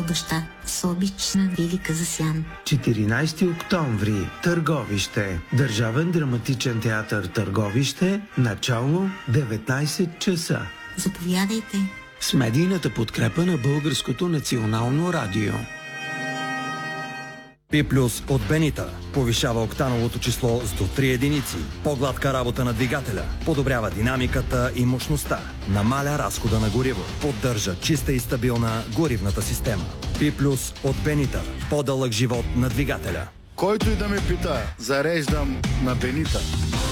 баща, с обична Вили Казасян. 14 октомври, Търговище. Държавен драматичен театър Търговище, начало 19 часа. Заповядайте. С медийната подкрепа на Българското национално радио. P+ от Бенита повишава октановото число с до 3 единици. По-гладка работа на двигателя, подобрява динамиката и мощността, намаля разхода на гориво, поддържа чиста и стабилна горивната система. P+ от Бенита. По-дълъг живот на двигателя. Който и да ме пита, зареждам на Бенита.